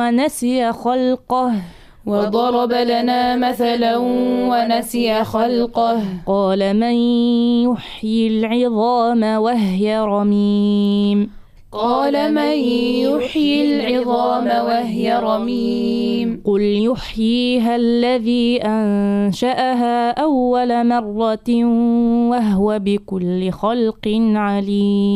ونسي خلقه وضرب لنا مثلا ونسي خلقه قال من يحيي العظام وهي رميم قال من يحيي العظام وهي رميم قل يحييها الذي أنشأها أول مرة وهو بكل خلق عليم